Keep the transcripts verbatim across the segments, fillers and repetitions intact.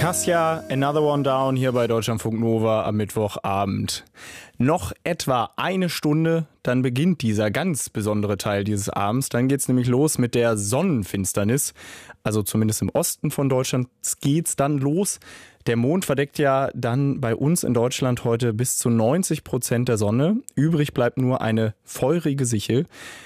Kassia, Another One Down hier bei Deutschlandfunk Nova am Mittwochabend. Noch etwa eine Stunde, dann beginnt dieser ganz besondere Teil dieses Abends. Dann geht's nämlich los mit der Sonnenfinsternis. Also zumindest im Osten von Deutschland geht's dann los. Der Mond verdeckt ja dann bei uns in Deutschland heute bis zu neunzig Prozent der Sonne. Übrig bleibt nur eine feurige Sichel.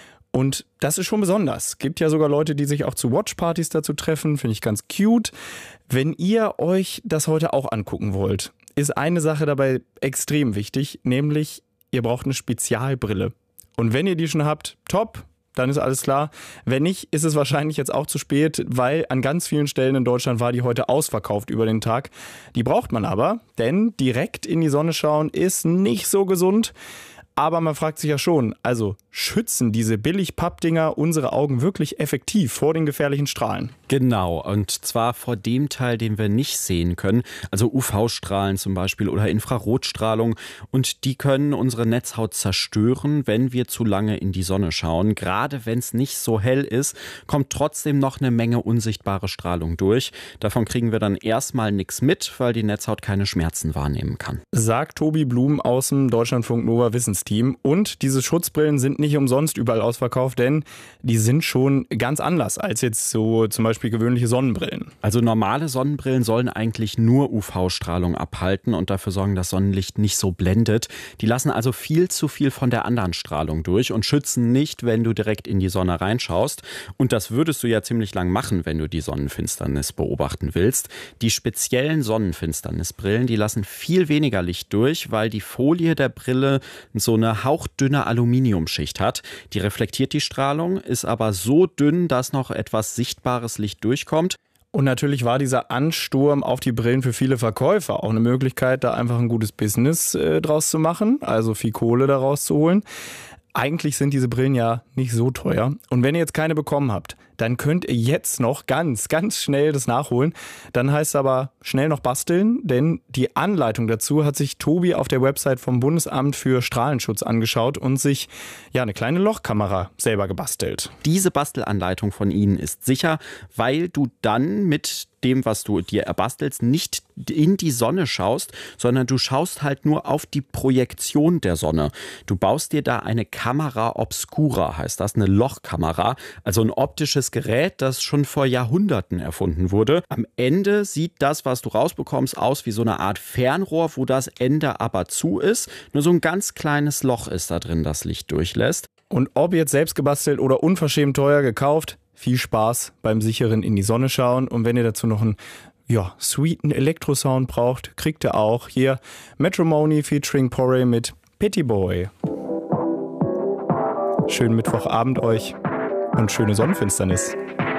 Und das ist schon besonders. Gibt ja sogar Leute, die sich auch zu Watchpartys dazu treffen. Finde ich ganz cute. Wenn ihr euch das heute auch angucken wollt, ist eine Sache dabei extrem wichtig, nämlich ihr braucht eine Spezialbrille. Und wenn ihr die schon habt, top, dann ist alles klar. Wenn nicht, ist es wahrscheinlich jetzt auch zu spät, weil an ganz vielen Stellen in Deutschland war die heute ausverkauft über den Tag. Die braucht man aber, denn direkt in die Sonne schauen ist nicht so gesund. Aber man fragt sich ja schon, also schützen diese Billig-Pappdinger unsere Augen wirklich effektiv vor den gefährlichen Strahlen? Genau, und zwar vor dem Teil, den wir nicht sehen können, also U V-Strahlen zum Beispiel oder Infrarotstrahlung. Und die können unsere Netzhaut zerstören, wenn wir zu lange in die Sonne schauen. Gerade wenn es nicht so hell ist, kommt trotzdem noch eine Menge unsichtbare Strahlung durch. Davon kriegen wir dann erstmal nichts mit, weil die Netzhaut keine Schmerzen wahrnehmen kann. Sagt Tobi Blum aus dem Deutschlandfunk Nova Wissensteam. Und diese Schutzbrillen sind nicht umsonst überall ausverkauft, denn die sind schon ganz anders als jetzt so zum Beispiel gewöhnliche Sonnenbrillen. Also normale Sonnenbrillen sollen eigentlich nur U V-Strahlung abhalten und dafür sorgen, dass Sonnenlicht nicht so blendet. Die lassen also viel zu viel von der anderen Strahlung durch und schützen nicht, wenn du direkt in die Sonne reinschaust. Und das würdest du ja ziemlich lang machen, wenn du die Sonnenfinsternis beobachten willst. Die speziellen Sonnenfinsternisbrillen, die lassen viel weniger Licht durch, weil die Folie der Brille so eine hauchdünne Aluminiumschicht hat. Die reflektiert die Strahlung, ist aber so dünn, dass noch etwas sichtbares Licht durchkommt. Und natürlich war dieser Ansturm auf die Brillen für viele Verkäufer auch eine Möglichkeit, da einfach ein gutes Business äh, draus zu machen, also viel Kohle daraus zu holen. Eigentlich sind diese Brillen ja nicht so teuer. Und wenn ihr jetzt keine bekommen habt, dann könnt ihr jetzt noch ganz, ganz schnell das nachholen. Dann heißt es aber schnell noch basteln, denn die Anleitung dazu hat sich Tobi auf der Website vom Bundesamt für Strahlenschutz angeschaut und sich ja eine kleine Lochkamera selber gebastelt. Diese Bastelanleitung von Ihnen ist sicher, weil du dann mit dem, was du dir erbastelst, nicht in die Sonne schaust, sondern du schaust halt nur auf die Projektion der Sonne. Du baust dir da eine Camera obscura, heißt das, eine Lochkamera, also ein optisches Gerät, das schon vor Jahrhunderten erfunden wurde. Am Ende sieht das, was du rausbekommst, aus wie so eine Art Fernrohr, wo das Ende aber zu ist. Nur so ein ganz kleines Loch ist da drin, das Licht durchlässt. Und ob jetzt selbst gebastelt oder unverschämt teuer gekauft, viel Spaß beim sicheren in die Sonne schauen. Und wenn ihr dazu noch einen ja, sweeten Elektrosound braucht, kriegt ihr auch hier Matrimony featuring Porray mit Petty Boy. Schönen Mittwochabend euch und schöne Sonnenfinsternis.